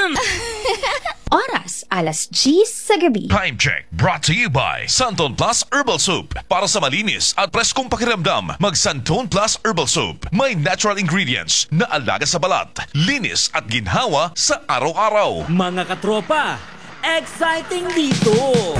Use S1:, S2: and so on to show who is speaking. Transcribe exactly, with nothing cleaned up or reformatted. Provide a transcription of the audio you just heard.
S1: Oras, alas diyes sa gabi.
S2: Time check brought to you by Santon Plus Herbal Soup. Para sa malinis at preskong pakiramdam, mag Santon Plus Herbal Soup. May natural ingredients na alaga sa balat, linis at ginhawa sa araw-araw.
S3: Mga katropa, exciting dito!